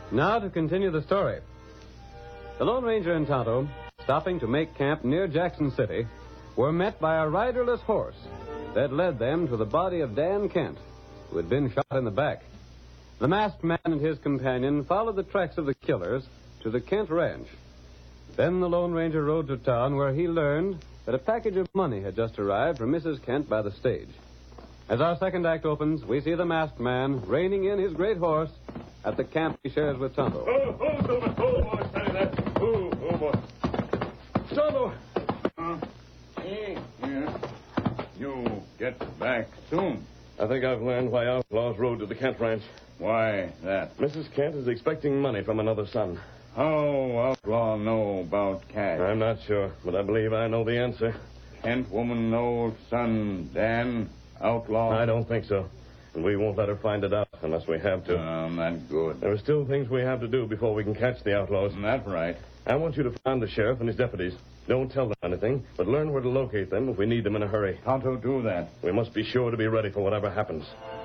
Now to continue the story. The Lone Ranger and Tonto, stopping to make camp near Jackson City, were met by a riderless horse that led them to the body of Dan Kent, who had been shot in the back. The masked man and his companion followed the tracks of the killers to the Kent ranch. Then the Lone Ranger rode to town, where he learned that a package of money had just arrived from Mrs. Kent by the stage. As our second act opens, we see the masked man reining in his great horse at the camp he shares with Tonto. Oh, Silver. Oh, boy, steady that. Oh, boy. Tonto! Hey, yeah. You get back soon. I think I've learned why outlaws rode to the Kent ranch. Why that? Mrs. Kent is expecting money from another son. How outlaw know about cash? I'm not sure, but I believe I know the answer. Kent woman know son Dan outlaw? I don't think so. And we won't let her find it out unless we have to. That's good. There are still things we have to do before we can catch the outlaws. That's right. I want you to find the sheriff and his deputies. Don't tell them anything, but learn where to locate them if we need them in a hurry. How to do that? We must be sure to be ready for whatever happens.